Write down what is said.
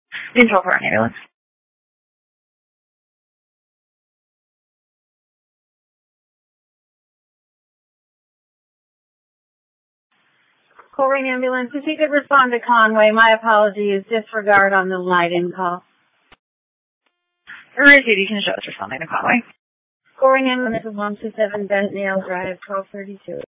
Control for an ambulance. Coleraine ambulance, if you could respond to Conway, my apologies, disregard on the light-in call. Emergency, you can show us responding to Conway. Coleraine ambulance is 127 Bent Nail Drive, 1232.